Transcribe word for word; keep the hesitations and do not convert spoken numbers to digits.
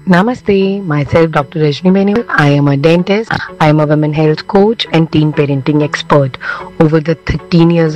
Namaste, myself Doctor Rajni Benu. I am a dentist, I am a women health coach and teen parenting expert. Over the thirteen years